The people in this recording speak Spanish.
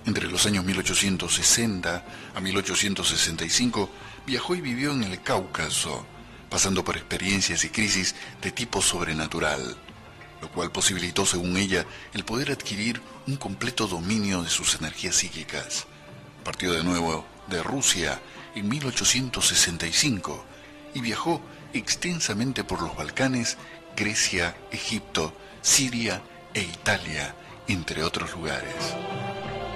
Entre los años 1860 a 1865 viajó y vivió en el Cáucaso, pasando por experiencias y crisis de tipo sobrenatural, lo cual posibilitó, según ella, el poder adquirir un completo dominio de sus energías psíquicas. Partió de nuevo de Rusia en 1865 y viajó extensamente por los Balcanes, Grecia, Egipto, Siria e Italia, entre otros lugares.